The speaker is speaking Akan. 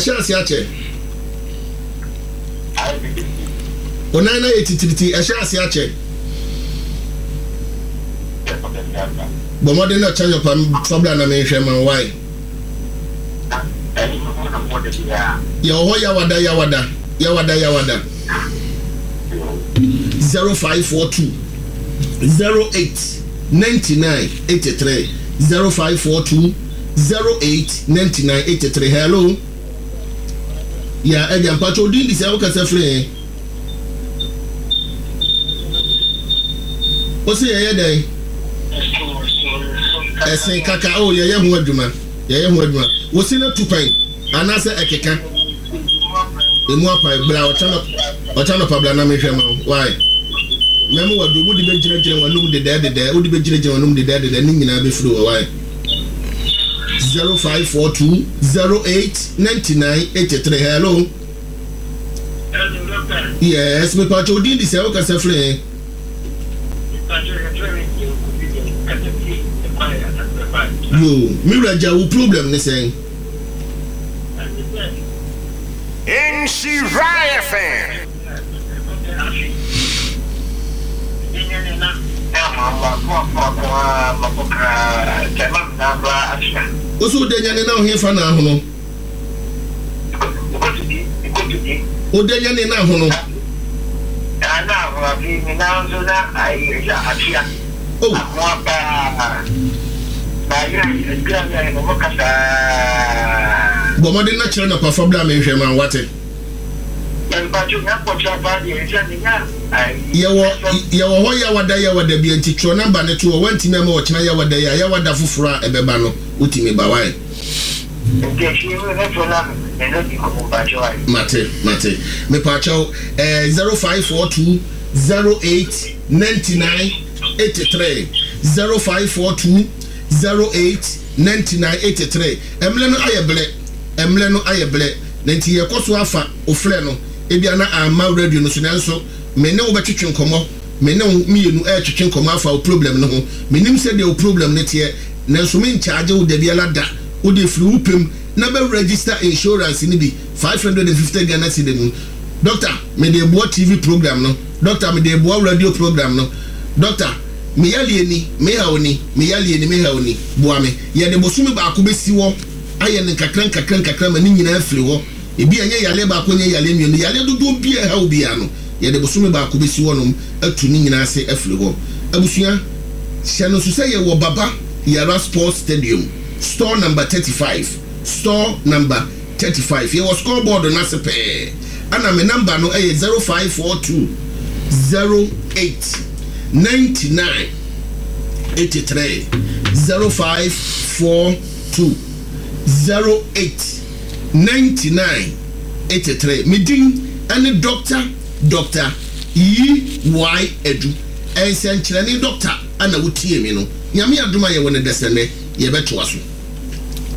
chance ya che onana yetitiriti a chance ya che bomode na chanyo pam na me hwe man why ya ho yawada 0542 08 99 83 0542 08 99 83. Hello. Yeah, Edian Pacho did this. I can say, what's the day? I say, Kaka, oh, yeah, young woodman. What's in a two pine? And I say, I can't. The more pie, but I'll turn up a banana. Why? Remember what would be general when the dead, would be general when the dead, and then be flew away. 0542 08 99 83. Hello. Yes, me Pacho did this. I can say, you, Miraja, who problem this saying? NC fan. Also, the young now here for now. Oh, the young now. But what did not turn up a problem in German? What it? Yawa be anti number ne to one team member watch na yawa da fufura ebeba no utimi ba why mate me pacho 0542 08 99 83 0542 08 99 83. Emle no ayeble nenti yekoso afa ofre no ebia na ama radio no so nanso me ne wo betwetwe nkomo me ne mienu twetwe nkomo afa o problem no ho menim se de o problem ne tie nanso me charge wo de bia lada wo de free upem na be register insurance ni bi 550 Ghana cedi mu. Doctor me de bo TV program no, doctor me de bo radio program no, doctor me yale ni me haoni boa me ye de bosumi ba ko besi wo aye ne kakran ma ni nyina afiri wo ebi anye yale ba ko nye yale mienu yale dodo bia ha obi ano ye de bosumi ba ko besi wo no atu ni nyina ase afiri wo abusua hye no so say ye wo baba Yara Sports Stadium store number 35 ye was scoreboard na se pe ana me number no 0542 08 99 83 0542 08 99 83. Meeting any doctor EY Edu essentially doctor ana wutie me no nyame aduma ye wona desene ye beto aso